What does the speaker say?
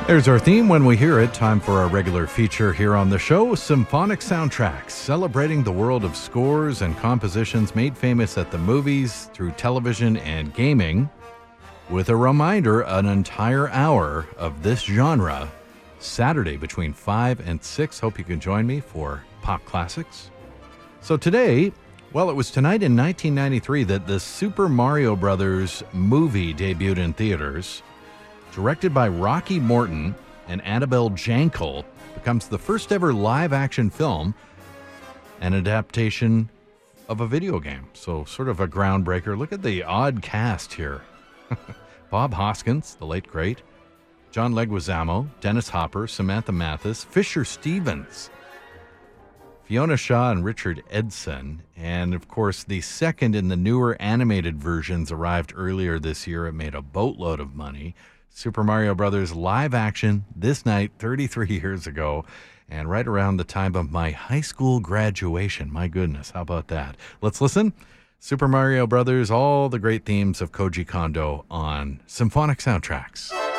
There's our theme when we hear it. Time for our regular feature here on the show, Symphonic Soundtracks, celebrating the world of scores and compositions made famous at the movies, through television and gaming. With a reminder, an entire hour of this genre, Saturday between 5 and 6. Hope you can join me for Pop Classics. So today, well, it was tonight in 1993 that the Super Mario Brothers movie debuted in theaters. Directed by Rocky Morton and Annabelle Jankel, becomes the first ever live-action film, an adaptation of a video game. So sort of a groundbreaker. Look at the odd cast here. Bob Hoskins, the late great, John Leguizamo, Dennis Hopper, Samantha Mathis, Fisher Stevens, Fiona Shaw, and Richard Edson. And, of course, the second in the newer animated versions arrived earlier this year. It made a boatload of money. Super Mario Brothers live action this night 33 years ago, and right around the time of my high school graduation. My goodness, how about that? Let's listen. Super Mario Brothers, all the great themes of Koji Kondo on Symphonic Soundtracks.